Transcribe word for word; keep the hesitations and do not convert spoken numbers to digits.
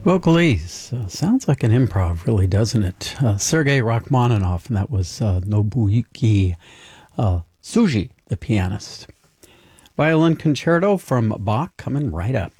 Vocalese. Uh, sounds like an improv, really, doesn't it? Uh, Sergei Rachmaninoff, and that was uh, Nobuyuki uh, Tsuji, the pianist. Violin concerto from Bach coming right up.